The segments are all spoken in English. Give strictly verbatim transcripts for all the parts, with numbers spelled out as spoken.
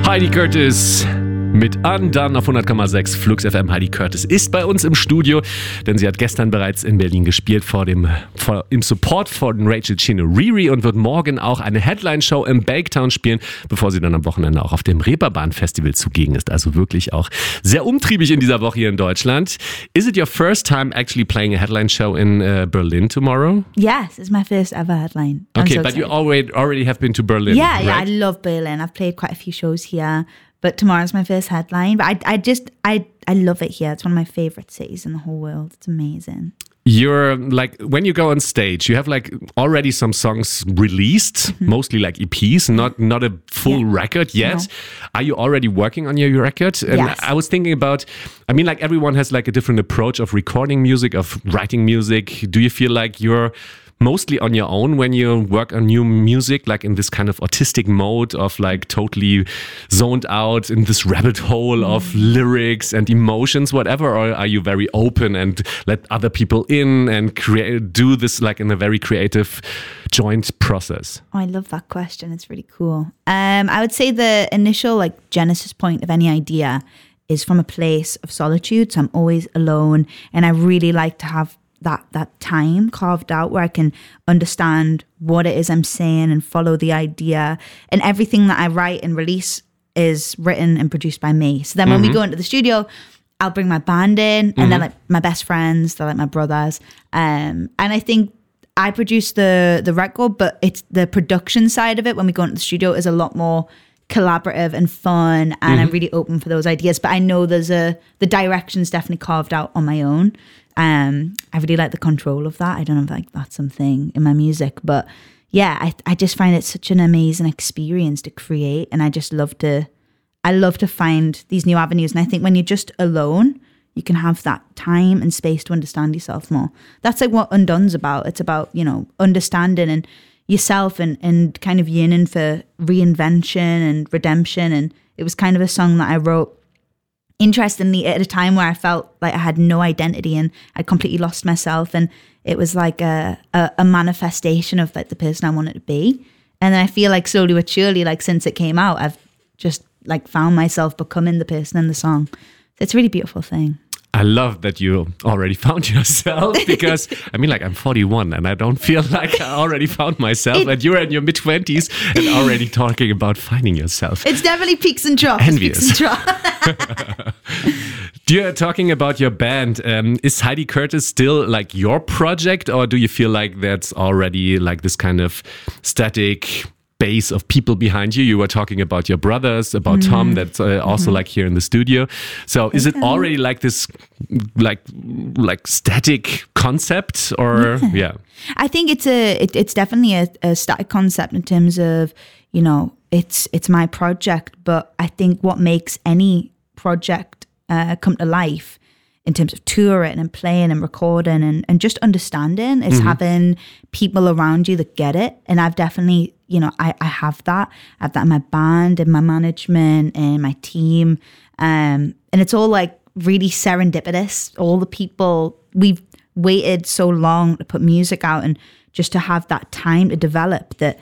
Heidi Curtis mit Undone auf hundert Komma sechs Flux F M. Heidi Curtis ist bei uns im Studio, denn sie hat gestern bereits in Berlin gespielt vor dem, vor, im Support von Rachel Chino Riri und wird morgen auch eine Headline-Show im Baketown spielen, bevor sie dann am Wochenende auch auf dem Reeperbahn-Festival zugegen ist. Also wirklich auch sehr umtriebig in dieser Woche hier in Deutschland. Is it your first time actually playing a headline show in uh, Berlin tomorrow? Yes, it's my first ever headline. Okay, so but excited. you already already have been to Berlin, Yeah, right? yeah, I love Berlin. I've played quite a few shows here, but tomorrow's my first headline. But I, I just, I, I love it here. It's one of my favorite cities in the whole world. It's amazing. You're like, when you go on stage, you have like already some songs released, mm-hmm. mostly like E Ps, not not a full yeah. record yet. No. Are you already working on your record? And yes. I was thinking about, I mean, like everyone has like a different approach of recording music, of writing music. Do you feel like you're mostly on your own when you work on new music, like in this kind of autistic mode of like totally zoned out in this rabbit hole of lyrics and emotions, whatever? Or are you very open and let other people in and create, do this like in a very creative joint process? Oh, I love that question. It's really cool. Um, I would say the initial like genesis point of any idea is from a place of solitude. So I'm always alone, and I really like to have that that time carved out where I can understand what it is I'm saying and follow the idea. And everything that I write and release is written and produced by me. So then when mm-hmm. we go into the studio, I'll bring my band in, and mm-hmm. they're like my best friends, they're like my brothers. Um, and I think I produce the the record, but it's the production side of it when we go into the studio is a lot more collaborative and fun, and mm-hmm. I'm really open for those ideas. But I know there's a the direction's definitely carved out on my own. Um, I really like the control of that. I don't know if like that's something in my music, but yeah, I I just find it such an amazing experience to create, and I just love to, I love to find these new avenues. And I think when you're just alone, you can have that time and space to understand yourself more. That's like what Undone's about. It's about, you know, understanding and yourself and and kind of yearning for reinvention and redemption. And it was kind of a song that I wrote, interestingly, at a time where I felt like I had no identity and I'd completely lost myself, and it was like a, a a manifestation of like the person I wanted to be. And then I feel like slowly but surely, like since it came out, I've just like found myself becoming the person in the song. It's a really beautiful thing. I love that you already found yourself, because I mean, like, I'm forty-one and I don't feel like I already found myself, it, and you're in your mid-twenties and already talking about finding yourself. It's definitely peaks and troughs. Envious. Peaks and troughs. You're talking about your band. Um, is Heidi Curtis still like your project, or do you feel like that's already like this kind of static base of people behind you? You were talking about your brothers, about mm. Tom, that's uh, also mm-hmm. like here in the studio. So is it already like this like like static concept, or yeah? yeah. I think it's a it, it's definitely a, a static concept in terms of, you know, it's it's my project, but I think what makes any project uh, come to life in terms of touring and playing and recording and, and just understanding is mm-hmm. having people around you that get it. And I've definitely, you know, I, I have that. I have that in my band, in my management, in my team. Um, and it's all like really serendipitous. All the people, we've waited so long to put music out and just to have that time to develop, that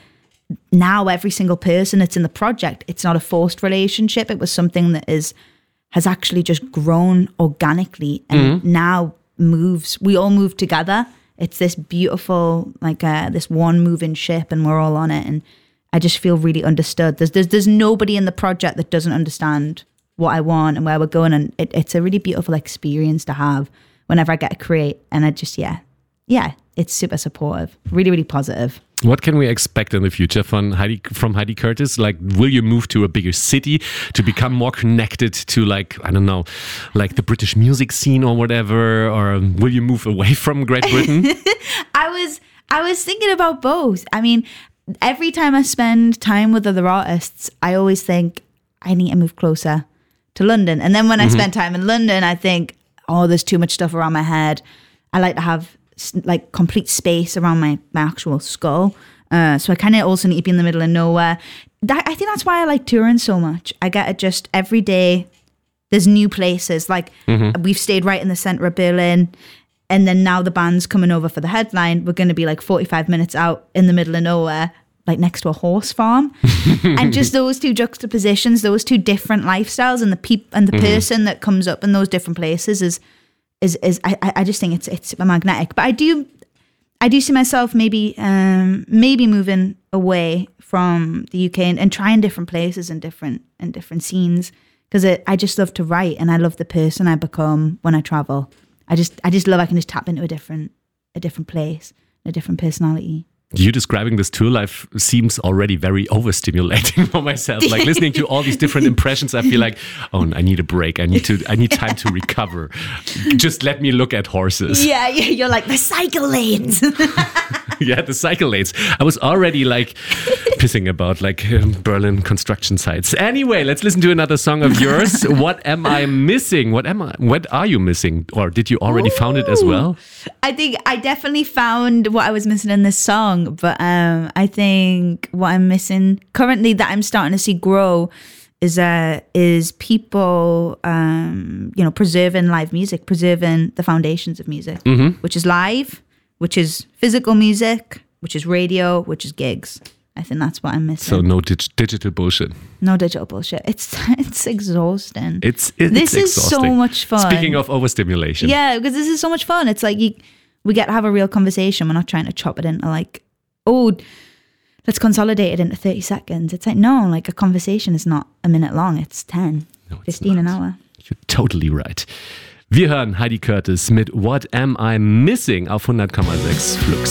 now every single person that's in the project, it's not a forced relationship. It was something that is has actually just grown organically and mm-hmm. now moves. We all move together. It's this beautiful, like uh, this one moving ship, and we're all on it. And I just feel really understood. There's there's there's nobody in the project that doesn't understand what I want and where we're going. And it, it's a really beautiful experience to have whenever I get to create. And I just, yeah, yeah, it's super supportive, really, really positive. What can we expect in the future from Heidi, from Heidi Curtis? Like, will you move to a bigger city to become more connected to, like, I don't know, like the British music scene or whatever? Or will you move away from Great Britain? I was I was thinking about both. I mean, every time I spend time with other artists, I always think I need to move closer to London. And then when mm-hmm. I spend time in London, I think, oh, there's too much stuff around my head. I like to have like complete space around my, my actual skull. Uh, so I kind of also need to be in the middle of nowhere. That, I think that's why I like touring so much. I get it just every day. There's new places. Like mm-hmm. we've stayed right in the center of Berlin. And then now the band's coming over for the headline. We're going to be like forty-five minutes out in the middle of nowhere. like next to a horse farm. And just those two juxtapositions, those two different lifestyles, and the peop- and the mm-hmm. person that comes up in those different places is is is I, I just think it's it's magnetic. But I do I do see myself maybe um, maybe moving away from the U K and, and trying different places and different and different scenes, because I just love to write, and I love the person I become when I travel. I just I just love I can just tap into a different a different place, a different personality. You describing this tour life seems already very overstimulating for myself. Like listening to all these different impressions, I feel like, oh, I need a break. I need to, I need time to recover. Just let me look at horses. Yeah, yeah, you're like the cycle lanes. Yeah, the cycle lanes. I was already like pissing about like um, Berlin construction sites. Anyway, let's listen to another song of yours. What am I missing? What am I? What are you missing? Or did you already Ooh. found it as well? I think I definitely found what I was missing in this song. But um, I think what I'm missing currently that I'm starting to see grow is uh, is people, um, you know, preserving live music, preserving the foundations of music, mm-hmm. which is live, which is physical music, which is radio, which is gigs. I think that's what I'm missing. So no dig- digital bullshit. No digital bullshit. It's it's exhausting. It's, it's this it's is so much fun. Speaking of overstimulation. Yeah, because this is so much fun. It's like you, we get to have a real conversation. We're not trying to chop it into like, oh, let's consolidate it into thirty seconds. It's like, no, like a conversation is not a minute long. It's ten, no, it's fifteen not. An hour. You're totally right. Wir hören Heidi Curtis mit What Am I Missing auf hundert Komma sechs Flux.